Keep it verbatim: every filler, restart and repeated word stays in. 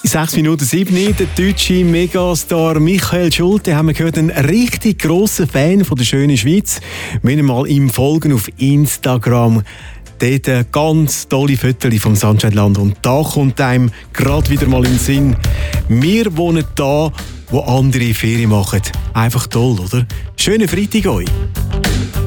Sechs Minuten sieben, der deutsche Megastar Michael Schulte, haben wir gehört, ein richtig grosser Fan von der schönen Schweiz. Wenn ihr mal ihm folgen auf Instagram, dort ganz tolle Fotos vom Sunshine-Land. Und da kommt einem gerade wieder mal in den Sinn, wir wohnen da, wo andere Ferien machen. Einfach toll, oder? Schönen Freitag euch!